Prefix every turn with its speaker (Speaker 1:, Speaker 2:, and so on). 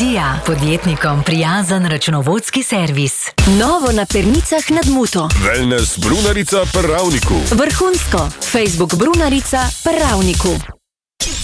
Speaker 1: Vizija, podjetnikom prijazen računovodski servis.
Speaker 2: Novo na Pernicah nad Muto.
Speaker 3: Wellness Brunarica pri Ravniku.
Speaker 2: Vrhunsko. Facebook Brunarica pri Ravniku.